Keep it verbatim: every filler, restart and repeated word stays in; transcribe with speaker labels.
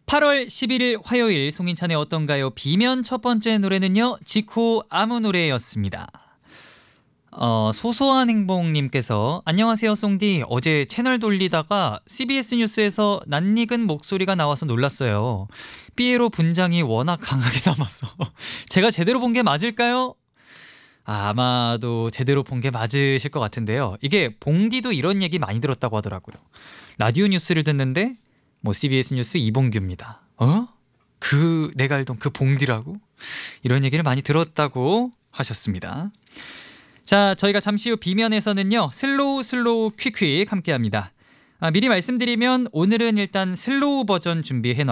Speaker 1: 팔월 십일일 화요일 송인찬의 어떤가요? 비면 첫 번째 노래는요. 지코 아무 노래였습니다. 어, 소소한 행복님께서 안녕하세요 송디. 어제 채널 돌리다가 씨비에스 뉴스에서 낯익은 목소리가 나와서 놀랐어요. 삐에로 분장이 워낙 강하게 남아서 제가 제대로 본 게 맞을까요? 아, 아마도 제대로 본 게 맞으실 것 같은데요. 이게 봉디도 이런 얘기 많이 들었다고 하더라고요. 라디오 뉴스를 듣는데 뭐 씨비에스 뉴스 이봉규입니다. 어? 그 내가 알던 그 봉디라고? 이런 얘기를 많이 들었다고 하셨습니다. 자, 저희가 잠시 후 비면에서는요. 슬로우 슬로우 퀵퀵 함께합니다. 아, 미리 말씀드리면 오늘은 일단 슬로우 버전 준비해 놨습니다.